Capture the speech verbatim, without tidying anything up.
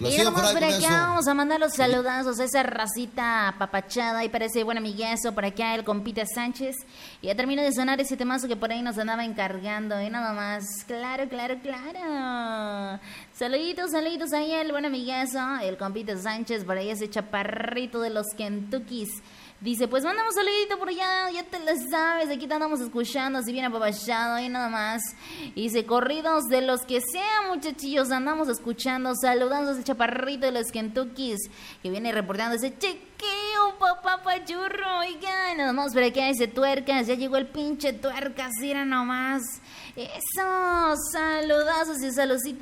Y nomás por acá vamos a mandar los saludazos a esa racita apapachada. Y parece buen amiguezo por acá el compita Sánchez. Y ya termina de sonar ese temazo que por ahí nos andaba encargando. Y nada más. Claro, claro, claro. Saluditos, saluditos ahí al buen amiguezo, el compita Sánchez, por ahí ese chaparrito de los Kentuckys. Dice, pues mandamos un saludito por allá, ya te lo sabes, aquí te andamos escuchando, así bien apapachado, ahí nada más. Y dice, corridos de los que sean, muchachillos, andamos escuchando, saludando a ese chaparrito de los Kentuckys, que viene reportando ese chequeo, papá pachurro, oigan, nada más, pero aquí hay ese tuercas, ya llegó el pinche tuercas, era nomás. Eso, saludazos y saludcitas.